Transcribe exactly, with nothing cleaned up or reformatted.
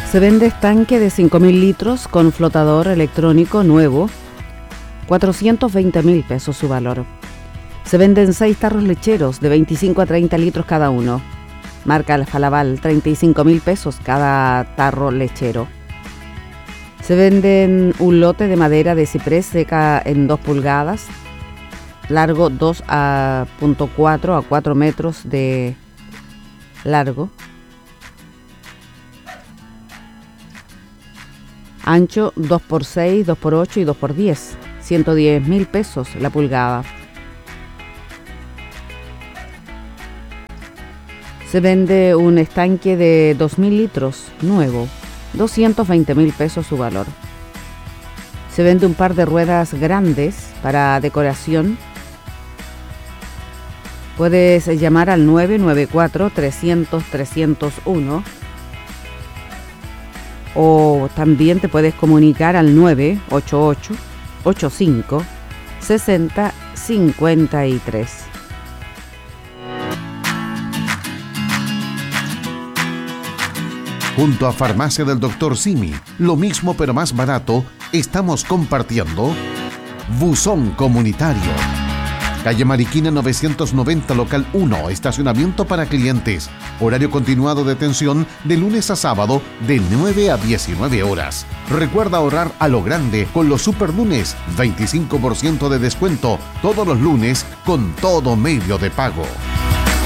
Se vende estanque de cinco mil litros con flotador electrónico nuevo, cuatrocientos veinte mil pesos su valor. Se venden seis tarros lecheros de veinticinco a treinta litros cada uno. Marca Alfa-Laval, treinta y cinco mil pesos cada tarro lechero. Se venden un lote de madera de ciprés seca en dos pulgadas, largo dos punto cuatro a cuatro metros de largo, ancho dos por seis, dos por ocho y dos por diez, ciento diez mil pesos la pulgada. Se vende un estanque de dos mil litros nuevo, doscientos veinte mil pesos su valor. Se vende un par de ruedas grandes para decoración. Puedes llamar al nueve nueve cuatro, trescientos, trescientos uno o también te puedes comunicar al nueve ocho ocho, ochenta y cinco, sesenta, cincuenta y tres. Junto a Farmacia del doctor Simi, lo mismo pero más barato, estamos compartiendo Buzón Comunitario. Calle Mariquina novecientos noventa, local uno, estacionamiento para clientes. Horario continuado de atención de lunes a sábado de nueve a diecinueve horas. Recuerda ahorrar a lo grande con los super lunes, veinticinco por ciento de descuento todos los lunes con todo medio de pago.